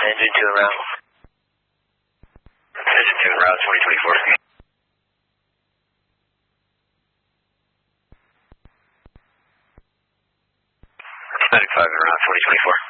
engine 2 en route. Engine 2 en route, 2024. 95 en route, 2024.